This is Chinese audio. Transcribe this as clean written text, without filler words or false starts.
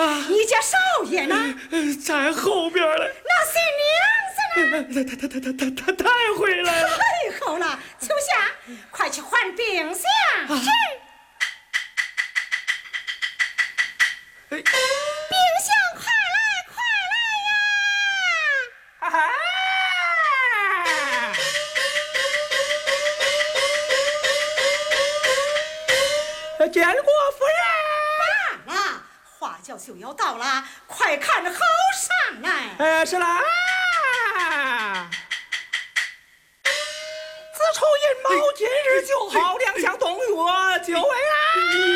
啊， 你家少爷呢？ 在后边了。 那新娘子呢？ 他带回来了。 太好了，秋霞，快去唤兵下。 是。 兵相，快来，快来呀！ 见过夫人。罢了，花轿就要到了，快看好上来。 是啦。子丑寅卯，今日就好，两相同月，久违啦。